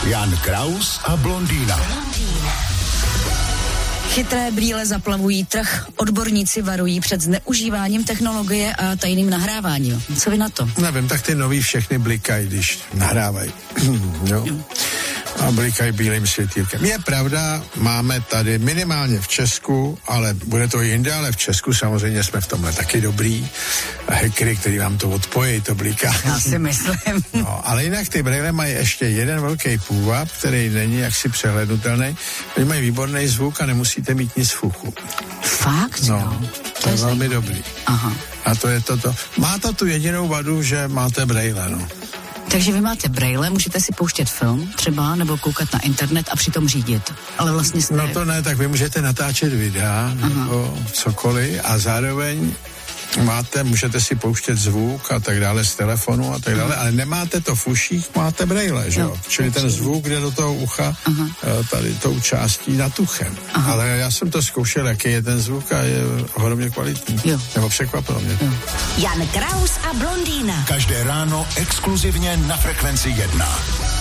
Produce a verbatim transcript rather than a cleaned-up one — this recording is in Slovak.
Jan Kraus a blondýna. Chytré brýle zaplavují trh. Odborníci varují před zneužíváním technologie a tajným nahráváním. Co vy na to? Nevím, tak ty nový všechny blikají, když nahrávají. Jo. A blikají bílým světýlkem. Je pravda, máme tady minimálně v Česku, ale bude to jinde, ale v Česku samozřejmě jsme v tomhle taky dobrý. Hackery, který vám to odpojí, to bliká. Já si myslím. No, ale jinak ty brýle mají ještě jeden velký půvab, který není jaksi přehlednutelný. Oni mají výborný zvuk a nemusíte mít nic v uchu. Fakt? No, jo? to je velmi dobrý. Aha. A to je toto. Má to tu jedinou vadu, že máte brýle, no. Takže vy máte brejle, můžete si pouštět film třeba, nebo koukat na internet a přitom řídit. Ale vlastně jste... No to ne, tak vy můžete natáčet videa, aha, nebo cokoliv a zároveň máte, můžete si pouštět zvuk a tak dále z telefonu a tak dále, aha, ale nemáte to v uších, máte brejle, že jo? No, čili ten zvuk jde do toho ucha, aha, tady tou částí nad uchem. Aha. Ale já jsem to zkoušel, jaký je ten zvuk a je ohromně kvalitní. Jo. Nebo překvapilo mě. Jo. Jan Kraus a blondýna. Každé ráno exkluzivně na Frekvenci jedna.